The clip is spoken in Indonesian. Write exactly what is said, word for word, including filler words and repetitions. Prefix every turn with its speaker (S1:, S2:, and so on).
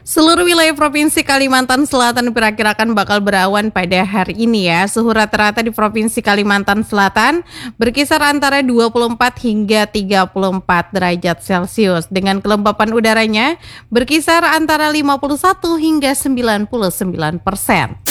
S1: Seluruh wilayah Provinsi Kalimantan Selatan diperkirakan bakal berawan pada hari ini ya. Suhu rata-rata di Provinsi Kalimantan Selatan berkisar antara dua puluh empat hingga tiga puluh empat derajat Celcius. Dengan kelembapan udaranya berkisar antara lima puluh satu hingga sembilan puluh sembilan persen.